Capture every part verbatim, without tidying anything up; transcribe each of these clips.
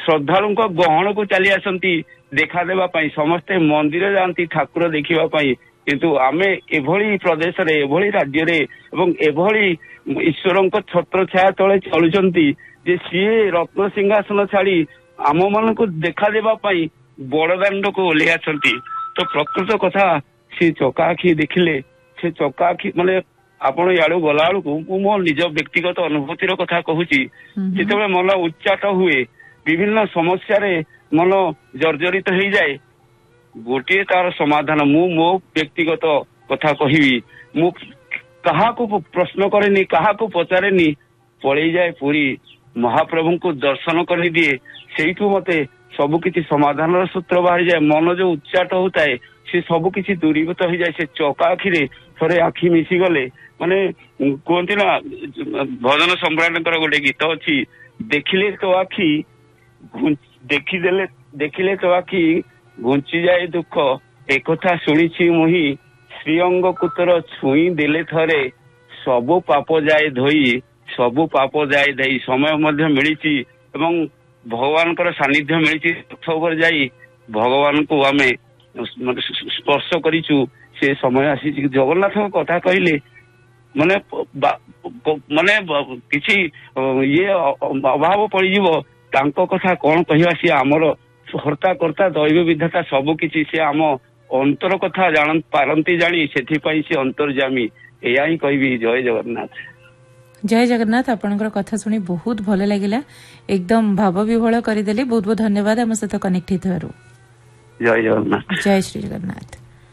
ଶ୍ରଦ୍ଧାଳୁଙ୍କ ଗହଣକୁ ଚାଲି ଆସନ୍ତି ଦେଖାଦେବା ପାଇଁ, ସମସ୍ତେ ମନ୍ଦିର ଯାଆନ୍ତି ଠାକୁର ଦେଖିବା ପାଇଁ। କିନ୍ତୁ ଆମେ ଏଭଳି ପ୍ରଦେଶରେ, ଏଭଳି ରାଜ୍ୟରେ ଏବଂ ଏଭଳି ଈଶ୍ୱରଙ୍କ ଛତ୍ର ଛାୟା ତଳେ ଚଳୁଛନ୍ତି ଯେ ସିଏ ରତ୍ନ ସିଂହାସନ ଛାଡି ଆମ ମାନଙ୍କୁ ଦେଖାଦେବା ପାଇଁ ବଡଦାଣ୍ଡକୁ ଓହ୍ଲେଇ ଆସନ୍ତି। ତ ପ୍ରକୃତ କଥା ସେ ଚକା ଆଖି ଦେଖିଲେ, ସେ ଚକା ଆଖି ମାନେ ଆପଣ ଇଆଡୁ ଗଲା ବେଳକୁ ମୁଁ ମୋ ନିଜ ବ୍ୟକ୍ତିଗତ ଅନୁଭୂତିର କଥା କହୁଛି, ଯେତେବେଳେ ମନ ଉଚ୍ଚାଟ ହୁଏ, ବିଭିନ୍ନ ସମସ୍ୟାରେ ମନ ଜର୍ଜରିତ ହେଇଯାଏ, ଗୋଟିଏ ତାର ସମାଧାନ ମୁଁ ମୋ ବ୍ୟକ୍ତିଗତ କଥା କହିବି, ମୁଁ କାହାକୁ ପ୍ରଶ୍ନ କରେନି, କାହାକୁ ପଚାରେନି, ପଳେଇ ଯାଏ ପୁରୀ, ମହାପ୍ରଭୁଙ୍କୁ ଦର୍ଶନ କରିଦିଏ। ସେଇଠୁ ମତେ ସବୁ କିଛି ସମାଧାନର ସୂତ୍ର ବାହାରିଯାଏ। ମନ ଯୋଉ ଉଚ୍ଚାଟ ହଉଥାଏ ସେ ସବୁ କିଛି ଦୂରୀଭୂତ ହେଇଯାଏ। ସେ ଚକା ଆଖିରେ ଥରେ ଆଖି ମିଶିଗଲେ, ମାନେ କୁହନ୍ତି ନା ଭଜନ ସମ୍ରାଟଙ୍କର ଗୋଟେ ଗୀତ ଅଛି, ଦେଖିଲେ ତୋ ଆଖି ଦେଖିଦେଲେ ଦେଖିଲେ ତୋ ଆଖି ଘୁଞ୍ଚିଯାଏ ଦୁଃଖ, ଏକଥା ଶୁଣିଛି ମୁହିଁ, ଶ୍ରୀଅଙ୍ଗ କୁତର ଛୁଇଁ ଦେଲେ ଥରେ, ସବୁ ପାପ ଯାଏ ଧୋଇ, ସବୁ ପାପ ଯାଏ ଧୋଇ। ସମୟ ମଧ୍ୟ ମିଳିଛି ଏବଂ ଭଗବାନଙ୍କର ସାନ୍ନିଧ୍ୟ ମିଳିଛି। ରଥ ଉପରେ ଯାଇ ଭଗବାନଙ୍କୁ ଆମେ ସ୍ପର୍ଶ କରିଛୁ, ସେ ସମୟ ଆସିଛି। ଜଗନ୍ନାଥଙ୍କ କଥା କହିଲେ ମାନେ ମାନେ କିଛି ଇଏ ଅଭାବ ପଡିଯିବ, ତାଙ୍କ କଥା କଣ କହିବା। ସିଏ ଆମର ହର୍ତ୍ତା କର୍ତ୍ତା ଦୈବ ବିଧାତା ସବୁ କିଛି, ସେ ଆମ ଅନ୍ତର କଥା ଜାଣ ପାରନ୍ତି ଜାଣି, ସେଥିପାଇଁ ସେ ଅନ୍ତର୍ଯାମୀ। ଏଇଆ ହିଁ କହିବି। ଜୟ ଜଗନ୍ନାଥ। ଜୟ ଜଗନ୍ନାଥ। ଆପଣଙ୍କର କଥା ଶୁଣି ବହୁତ ଭଲ ଲାଗିଲା, ଏକଦମ ଭାବ ବିହ୍ୱଳ କରିଦେଲେ। ବହୁତ ବହୁତ ଧନ୍ୟବାଦ ଆମ ସହିତ କନେକ୍ଟ ହେଇଥିବାରୁ। ଜୟ ଜଗନ୍ନାଥ। ଜୟ ଶ୍ରୀ ଜଗନ୍ନାଥ।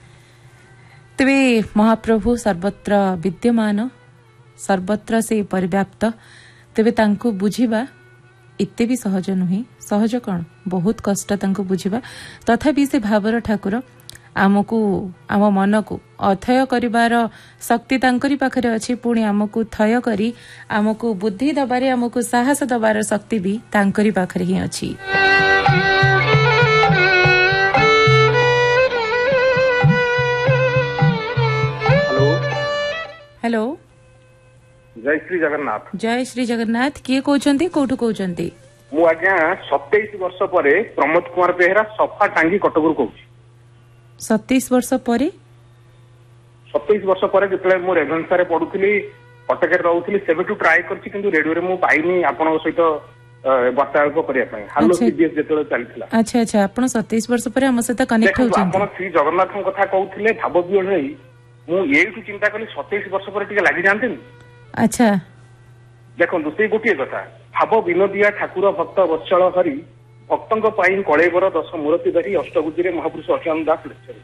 ତେବେ ମହାପ୍ରଭୁ ସର୍ବତ୍ର ବିଦ୍ୟମାନ, ସର୍ବତ୍ର ସେ ପରିବ୍ୟାପ୍ତ। ତେବେ ତାଙ୍କୁ ବୁଝିବା ଏତେ ବି ସହଜ ନୁହେଁ। ସହଜ କଣ, ବହୁତ କଷ୍ଟ ତାଙ୍କୁ ବୁଝିବା। ତଥାପି ସେ ଭାବର ଠାକୁର, ଆମକୁ ଆମ ମନକୁ ଅଥୟ କରିବାର ଶକ୍ତି ତାଙ୍କରି ପାଖରେ ଅଛି। ପୁଣି ଆମକୁ ଥୟ କରି ଆମକୁ ବୁଦ୍ଧି ଦେବାରେ, ଆମକୁ ସାହସ ଦେବାର ଶକ୍ତି ବି ତାଙ୍କରି ପାଖରେ ହିଁ ଅଛି। ହ୍ୟାଲୋ। ଜୟ ଶ୍ରୀ ଜଗନ୍ନାଥ। ଜୟ ଶ୍ରୀ ଜଗନ୍ନାଥ। କିଏ କହୁଛନ୍ତି, କୋଉଠୁ କହୁଛନ୍ତି? ମୁଁ ଆଜ୍ଞା ସତେଇଶ ବର୍ଷ ପରେ ପ୍ରମୋଦ କୁମାର ବେହେରା, ସଫା ଟାଙ୍ଗି କଟକରୁ କହୁଛି। ସତେଇଶ ବର୍ଷ ପରେ? ସତେଇଶ ବର୍ଷ ପରେ ଯେତେବେଳେ ମୁଁ ରେଭେନ୍ସାରେ ପଢୁଥିଲି, କଟକରେ ରହୁଥିଲି, ସେବେଠୁ ଟ୍ରାଏ କରିଛି, କିନ୍ତୁ ରେଡିଓରେ ମୁଁ ପାଇନି ଆପଣଙ୍କ ସହିତ ବାର୍ତ୍ତାଳାପ କରିବା ପାଇଁ। ହାଲୋ ସିବିଏସ୍ ଯେତେବେଳେ ଚାଲିଥିଲା। ଆଚ୍ଛା ଆଚ୍ଛା, ଆପଣ ସତେଇଶ ବର୍ଷ ପରେ ଆମ ସହିତ କନେକ୍ଟ ହଉଛନ୍ତି। ଆପଣ ଶ୍ରୀ ଜଗନ୍ନାଥଙ୍କ କଥା କହୁଥିଲେ, ଭାବ ବିହ୍ୱଳ ହେଇ ମୁଁ ଏଇଠୁ ଚିନ୍ତା କଲି ସତେଇଶ ବର୍ଷ ପରେ ଟିକେ ଲାଗିଯାଆନ୍ତିନି। ଆଚ୍ଛା ଦେଖନ୍ତୁ, ସେଇ ଗୋଟିଏ କଥା, ଭାବ ବିନୋଦିଆ ଠାକୁର ଭକ୍ତ ବତ୍ସଳ ହରି, ଭକ୍ତଙ୍କ ପାଇଁ କଳେବର ଦଶ ମୂରତି ଧରି, ଅଷ୍ଟଭୁଜିରେ ମହାପୁରୁଷ ଅଚ୍ୟୁତାନନ୍ଦ ଦାସ ଲେଖିଛନ୍ତି।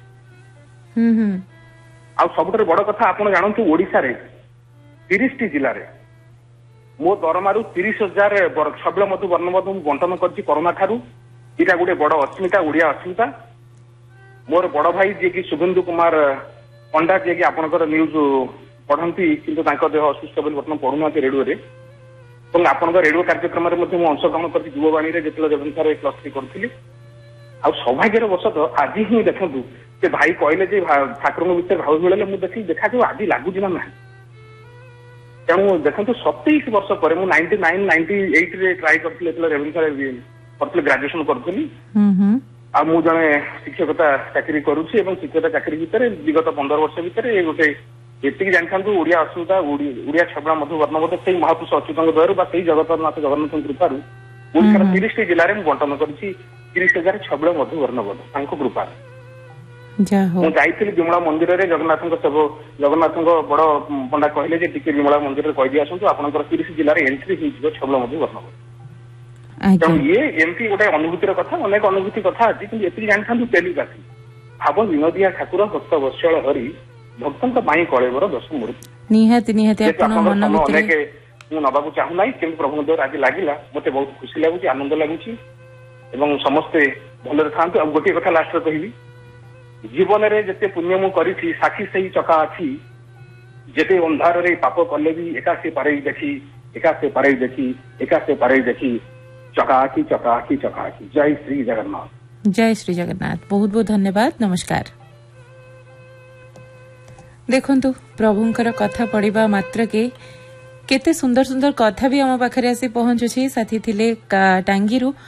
ଆଉ ସବୁଠାରୁ ବଡ କଥା, ଆପଣ ଜାଣନ୍ତୁ ଓଡିଶାରେ ତିରିଶଟି ଜିଲ୍ଲାରେ ମୋ ଦରମାରୁ ତିରିଶ ହଜାର ଛବିଳ ମଧୁ ବର୍ଣ୍ଣମଧୁ ମୁଁ ବଣ୍ଟନ କରିଛି କରୋନା ଠାରୁ। ଏଇଟା ଗୋଟେ ବଡ ଅସ୍ମିତା, ଓଡିଆ ଅସ୍ମିତା। ମୋର ବଡ ଭାଇ ଯିଏକି ଶୁଭେନ୍ଦୁ କୁମାର ପଣ୍ଡା, ଯିଏକି ଆପଣଙ୍କର ନ୍ୟୁଜ ପଢନ୍ତି, କିନ୍ତୁ ତାଙ୍କ ଦେହ ଅସୁସ୍ଥ ବୋଲି ବର୍ତ୍ତମାନ ପଢୁନାହାନ୍ତି ରେଡିଓରେ, ଏବଂ ଆପଣଙ୍କ ରେଡିଓ କାର୍ଯ୍ୟକ୍ରମରେ ମଧ୍ୟ ମୁଁ ଅଂଶଗ୍ରହଣ କରିଛି ଯୁବବାଣୀରେ, ଯେତେବେଳେ ରେଭେନ୍ସାରେ ପ୍ଲସ୍ ଥ୍ରୀ କରୁଥିଲି। ଆଉ ସୌଭାଗ୍ୟର ବଶତଃ ଆଜି ହିଁ ଦେଖନ୍ତୁ, ସେ ଭାଇ କହିଲେ ଯେ ଠାକୁରଙ୍କ ଭିତରେ ଭାବ ମିଳିଲେ, ମୁଁ ଦେଖିଲି ଦେଖାଯାଉ ଆଜି ଲାଗୁଛି ନା ନାହିଁ। ତେଣୁ ଦେଖନ୍ତୁ, ସତେଇଶ ବର୍ଷ ପରେ ମୁଁ ନାଇଣ୍ଟି ନାଇନ ନାଇଣ୍ଟି ଏଇଟ ରେ ଟ୍ରାଏ କରିଥିଲି, ଯେତେବେଳେ ରେଭେନ୍ସାରେ କରିଥିଲି, ଗ୍ରାଜୁଏସନ କରୁଥିଲି। ଆଉ ମୁଁ ଜଣେ ଶିକ୍ଷକତା ଚାକିରି କରୁଛି, ଏବଂ ଶିକ୍ଷକତା ଚାକିରି ଭିତରେ ବିଗତ ପନ୍ଦର ବର୍ଷ ଭିତରେ ଗୋଟେ ଏତିକି ଜାଣିଥାନ୍ତୁ, ଓଡିଆ ଅସ୍ମିତା, ଓଡିଆ ଛବିଳ ମଧୁ ବର୍ଣ୍ଣବୋଧ ସେଇ ମହାପୁରୁଷ ଅଚ୍ୟୁତଙ୍କ ଦୟାରୁ ବା ସେଇ ଜଗତରନାଥ ଜଗନ୍ନାଥଙ୍କ କୃପାରୁ ଓଡିଶାର ତିରିଶଟି ଜିଲ୍ଲାରେ ମୁଁ ବଣ୍ଟନ କରିଛି ତିରିଶ ହଜାର ଛବିଳ ମଧୁ ବର୍ଣ୍ଣବୋଧ ତାଙ୍କ କୃପାରୁ। ମୁଁ ଯାଇଥିଲି ବିମଳା ମନ୍ଦିରରେ, ଜଗନ୍ନାଥଙ୍କ ସେବ ଜଗନ୍ନାଥଙ୍କ ବଡ ପଣ୍ଡା କହିଲେ ଯେ ଟିକେ ବିମଳା ମନ୍ଦିରରେ କହିଦେଇ ଆସନ୍ତୁ, ଆପଣଙ୍କର ତିରିଶ ଜିଲ୍ଲାରେ ଏଣ୍ଟ୍ରି ହେଇଯିବ ଛବିଳ ମଧୁ ବର୍ଣ୍ଣବୋଧ। ତେଣୁ ଇଏ ଏମିତି ଗୋଟେ ଅନୁଭୂତିର କଥା, ଅନେକ ଅନୁଭୂତି କଥା ଅଛି, କିନ୍ତୁ ଏତିକି ଜାଣିଥାନ୍ତୁ, ଟେଲିପାଥି, ଭାବ ବିନୋଦିଆ ଠାକୁର ଭକ୍ତ ବତ୍ସଳ ହରି, ଭକ୍ତଙ୍କ ପାଇଁ କଳେବର ଦଶ ମୂର୍ତ୍ତି। ନିହାତି ନିହାତି ଅନେକ ମୁଁ ନବାକୁ ଚାହୁଁନାହିଁ, କିନ୍ତୁ ପ୍ରଭୁଙ୍କ ଦ୍ୱାରା ଆଜି ଲାଗିଲା, ମତେ ବହୁତ ଖୁସି ଲାଗୁଛି, ଆନନ୍ଦ ଲାଗୁଛି, ଏବଂ ସମସ୍ତେ ଭଲରେ ଥାଆନ୍ତୁ। ଆଉ ଗୋଟିଏ କଥା ଲାଷ୍ଟରେ କହିବି, ଜୀବନରେ ଯେତେ ପୁଣ୍ୟ ମୁଁ କରିଛି, ସାକ୍ଷୀ ସେଇ ଚକା ଆଖି, ଯେତେ ଅନ୍ଧାରରେ ପାପ କଲେ ବି ଏକା ସେ ପାରେଇ ଦେଖି, ଏକା ସେ ପାରେଇ ଦେଖି, ଏକା ସେ ପାରେଇ ଦେଖି, ଚକା ଆଖି ଚକା ଆଖି ଚକା ଆଖି। ଜୟ ଶ୍ରୀ ଜଗନ୍ନାଥ। ଜୟ ଶ୍ରୀ ଜଗନ୍ନାଥ। ବହୁତ ବହୁତ ଧନ୍ୟବାଦ, ନମସ୍କାର। ଦେଖନ୍ତୁ, ପ୍ରଭୁଙ୍କର କଥା ପଢିବା ମାତ୍ରକେ କେତେ ସୁନ୍ଦର ସୁନ୍ଦର କଥା ବି ଆମ ପାଖରେ ଆସି ପହଞ୍ଚୁଛି। ସାଥୀ ଥିଲେ ଟାଙ୍ଗିରୁ